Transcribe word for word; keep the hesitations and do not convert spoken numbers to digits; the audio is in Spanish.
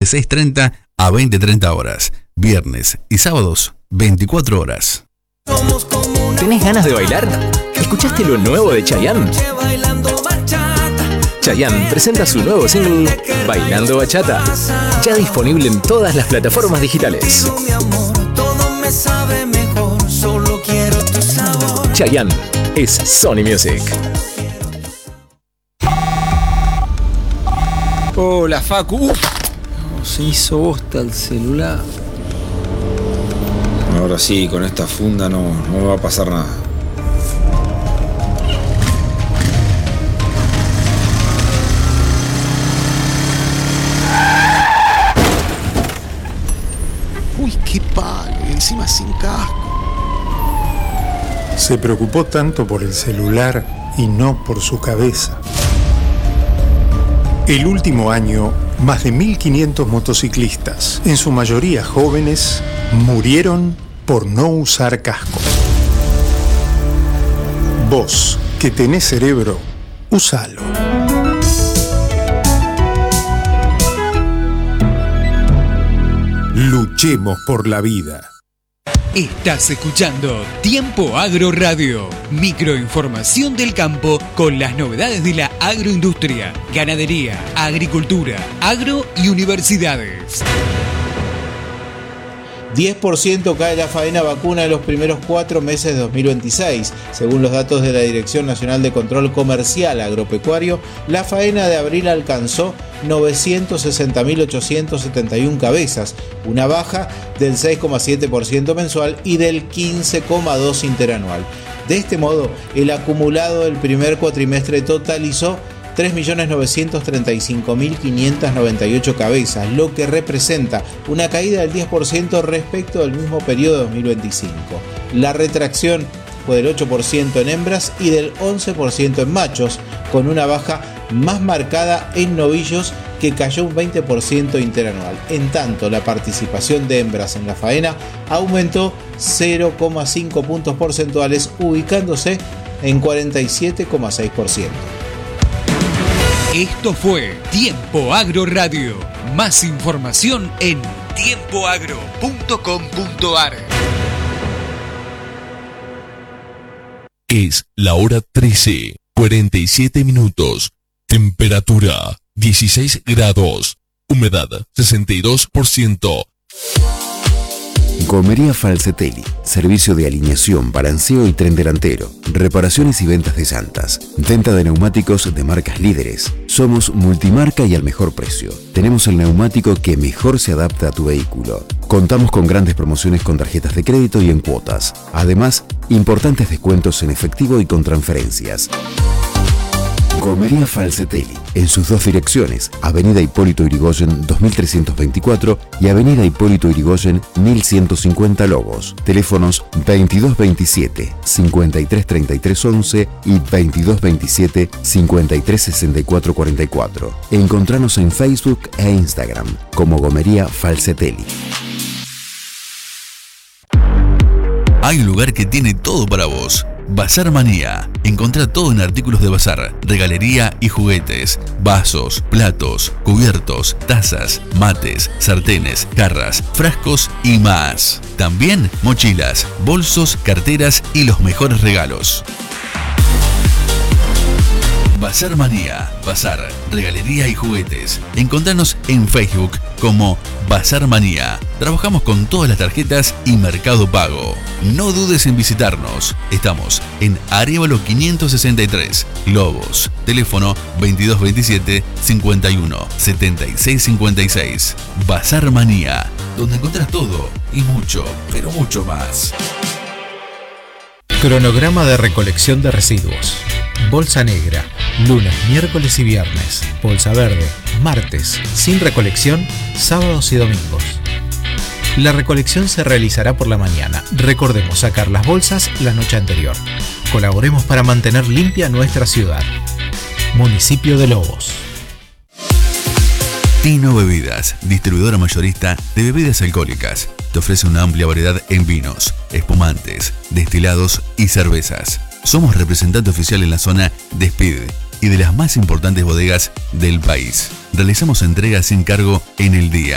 dieciséis treinta a veinte treinta horas. Viernes y sábados, veinticuatro horas. ¿Tenés ganas de bailar? ¿Escuchaste lo nuevo de Chayanne? Chayanne presenta su nuevo single, Bailando Bachata, ya disponible en todas las plataformas digitales. Chayanne es Sony Music. Hola, Facu. Uf, no, se hizo bosta el celular. Ahora sí, con esta funda no, no me va a pasar nada. Uy, qué palo, y encima sin casco. Se preocupó tanto por el celular y no por su cabeza. El último año, más de mil quinientos motociclistas, en su mayoría jóvenes, murieron por no usar casco. Vos, que tenés cerebro, úsalo. Luchemos por la vida. Estás escuchando Tiempo Agro Radio, microinformación del campo con las novedades de la agroindustria, ganadería, agricultura, agro y universidades. diez por ciento cae la faena vacuna en los primeros cuatro meses de dos mil veintiséis. Según los datos de la Dirección Nacional de Control Comercial Agropecuario, la faena de abril alcanzó novecientos sesenta mil ochocientos setenta y uno cabezas, una baja del seis coma siete por ciento mensual y del quince coma dos por ciento interanual. De este modo, el acumulado del primer cuatrimestre totalizó tres millones novecientos treinta y cinco mil quinientos noventa y ocho cabezas, lo que representa una caída del diez por ciento respecto del mismo periodo de dos mil veinticinco. La retracción fue del ocho por ciento en hembras y del once por ciento en machos, con una baja más marcada en novillos que cayó un veinte por ciento interanual. En tanto, la participación de hembras en la faena aumentó cero coma cinco puntos porcentuales, ubicándose en cuarenta y siete coma seis por ciento. Esto fue Tiempo Agro Radio. Más información en tiempo agro punto com punto a r. Es la hora trece, cuarenta y siete minutos. Temperatura dieciséis grados. Humedad sesenta y dos por ciento. Gomería Falcetelli, servicio de alineación, balanceo y tren delantero, reparaciones y ventas de llantas, venta de neumáticos de marcas líderes. Somos multimarca y al mejor precio. Tenemos el neumático que mejor se adapta a tu vehículo. Contamos con grandes promociones con tarjetas de crédito y en cuotas. Además, importantes descuentos en efectivo y con transferencias. Gomería Falcetelli, en sus dos direcciones, Avenida Hipólito Yrigoyen dos mil trescientos veinticuatro y Avenida Hipólito Yrigoyen mil ciento cincuenta Logos. Teléfonos veintidós veintisiete, cincuenta y tres treinta y tres once y veintidós veintisiete, cincuenta y tres sesenta y cuatro cuarenta y cuatro. Encontranos en Facebook e Instagram como Gomería Falcetelli. Hay un lugar que tiene todo para vos. Bazar Manía. Encontrá todo en artículos de bazar, regalería y juguetes, vasos, platos, cubiertos, tazas, mates, sartenes, jarras, frascos y más. También mochilas, bolsos, carteras y los mejores regalos. Bazar Manía, bazar, regalería y juguetes. Encontranos en Facebook como Bazar Manía. Trabajamos con todas las tarjetas y Mercado Pago. No dudes en visitarnos. Estamos en Arévalo quinientos sesenta y tres, Lobos. Teléfono veintidós veintisiete, cincuenta y uno, setenta y seis cincuenta y seis. Bazar Manía, donde encontrás todo y mucho, pero mucho más. Cronograma de recolección de residuos. Bolsa negra, lunes, miércoles y viernes. Bolsa verde, martes, sin recolección, sábados y domingos. La recolección se realizará por la mañana. Recordemos sacar las bolsas la noche anterior. Colaboremos para mantener limpia nuestra ciudad. Municipio de Lobos. Tino Bebidas, distribuidora mayorista de bebidas alcohólicas. Te ofrece una amplia variedad en vinos, espumantes, destilados y cervezas. Somos representante oficial en la zona de Speed y de las más importantes bodegas del país. Realizamos entregas sin cargo en el día.